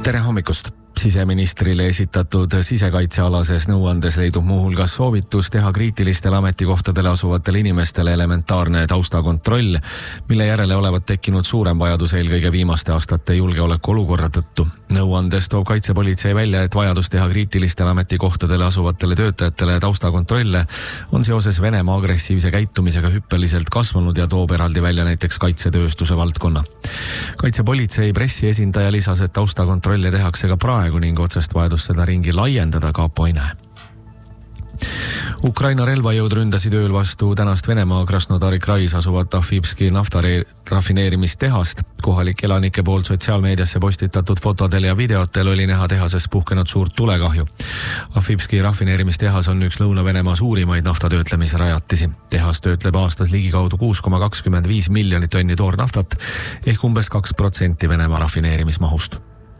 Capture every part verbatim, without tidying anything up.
Tere hommikust! Siseministrile esitatud sisekaitsealases nõuandes leidub muuhulgas soovitus teha kriitilistele ametikohtadele asuvatele inimestele elementaarne taustakontroll, mille järele olevat tekkinud suurem vajadus eelkõige viimaste aastate julgeoleku olukorra tõttu. Nõuandes toob kaitsepolitsei välja, et vajadus teha kriitilistele ametikohtadele asuvatele töötajatele taustakontrolle on seoses Venemaa agressiivse käitumisega hüppeliselt kasvanud ja toob eraldi välja näiteks kaitsetööstuse valdkonna. Kaitsepolitsei pressiesindaja lisas, et taustakontrolle tehakse ka praegu ning otsest vajadust seda ringi laiendada Kaapo ei näe. Ukraina relvajõud ründasid ööl vastu tänast Venemaa Krasnodari krais asuvat Ahvipski naftarafineerimistehast. Kohalik elanike poolt sotsiaalmeediasse postitatud fotodel ja videotel oli näha tehases puhkenud suurt tulekahju. Ahvipski rafineerimistehas on üks Lõuna-Venemaa suurimaid naftatöötlemise rajatisi. Tehas töötleb aastas ligikaudu kuus koma kakskümmend viis miljonit tonni toornaftat ehk umbes kaks protsenti Venemaa rafineerimismahust.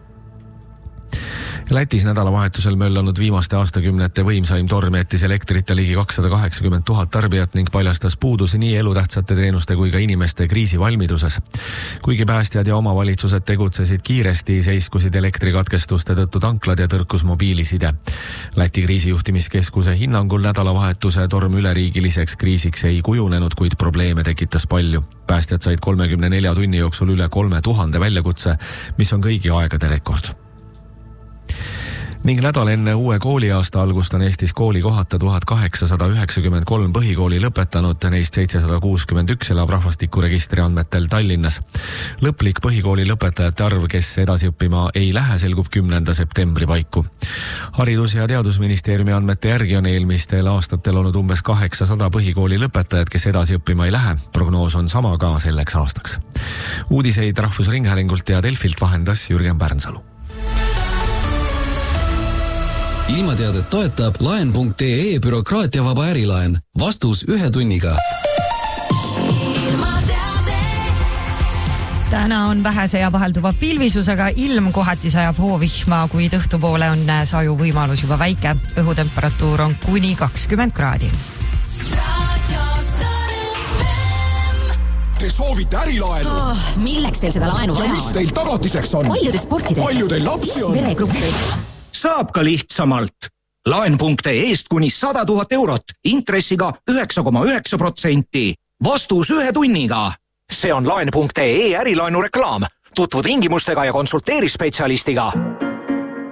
Lätis nädalavahetusel möllanud viimaste aastakümnete võimsaim torm jättis elektrita ligi kakssada kaheksakümmend tuhat tarbijat ning paljastas puudusi nii elutähtsate teenuste kui ka inimeste kriisivalmiduses. Kuigi päästjad ja omavalitsused tegutsesid kiiresti, seiskusid elektrikatkestuste tõttu tanklad ja tõrkus mobiiliside. Läti kriisijuhtimiskeskuse hinnangul nädalavahetuse torm üleriigiliseks kriisiks ei kujunenud, kuid probleeme tekitas palju. Päästjad said kolmekümne nelja tunni jooksul üle kolme tuhande väljakutse, mis on kõigi aegade rekord. Ning nädal enne uue kooliaasta algust on Eestis kooli kohata tuhat kaheksasada üheksakümmend kolm põhikooli lõpetanud, neist seitsesada kuuskümmend üks elab rahvastikuregistri andmetel Tallinnas. Lõplik põhikooli lõpetajate arv, kes edasi õppima ei lähe, selgub kümnenda septembri paiku. Haridus- ja Teadusministeeriumi andmete järgi on eelmistel aastatel olnud umbes kaheksasada põhikooli lõpetajad, kes edasi õppima ei lähe. Prognoos on sama ka selleks aastaks. Uudiseid Rahvusringhäälingult ja Delfilt vahendas Jürgen Pärnsalu. Ilmateadet toetab laen punkt ee bürokraatiavaba ärilaen. Vastus ühe tunniga. Täna on vähese ja vahelduva pilvisusega ilm, kohati sajab hoovihma, kuid õhtupoole on saju võimalus juba väike. Õhutemperatuur on kuni kakskümmend kraadi. Te soovite ärilaenu? Oh, milleks teil seda laenu vaja on? Ja mis teil tagatiseks on? Palju te sporti teete? Palju teil lapsi on? Veregruppi. Saab ka lihtsamalt. Laen punkt ee-st kuni sada tuhat eurot, intressiga üheksa koma üheksa protsenti. Vastus ühe tunniga. See on laen punkt ee ärilaenu reklaam. Tutvu tingimustega ja konsulteeri spetsialistiga.